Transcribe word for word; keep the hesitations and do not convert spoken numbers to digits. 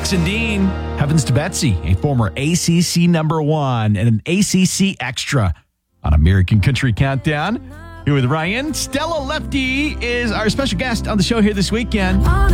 Brooks and Dean, Heavens to Betsy, a former A C C number one and an A C C extra on American Country Countdown. Here with Ryan. Stella Lefty is our special guest on the show here this weekend.